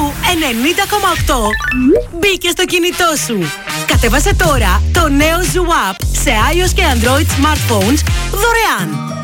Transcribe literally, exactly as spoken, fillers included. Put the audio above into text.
ενενήντα κόμμα οκτώ μπήκε στο κινητό σου. Κατέβασε τώρα το νέο Zoo App σε iOS και Android smartphones δωρεάν.